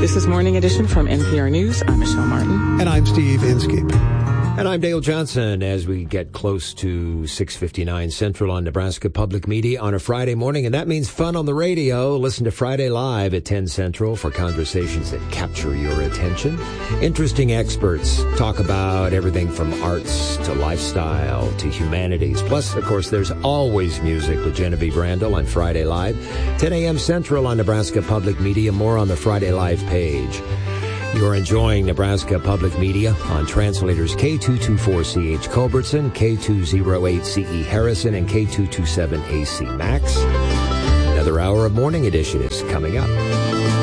This is Morning Edition from NPR News. I'm Michelle Martin. And I'm Steve Inskeep. And I'm Dale Johnson as we get close to 6:59 Central on Nebraska Public Media on a Friday morning. And that means fun on the radio. Listen to Friday Live at 10 Central for conversations that capture your attention. Interesting experts talk about everything from arts to lifestyle to humanities. Plus, of course, there's always music with Genevieve Randall on Friday Live. 10 a.m. Central on Nebraska Public Media. More on the Friday Live page. You're enjoying Nebraska Public Media on translators K224CH Culbertson, K208CE Harrison, and K227AC Max. Another hour of Morning Edition is coming up.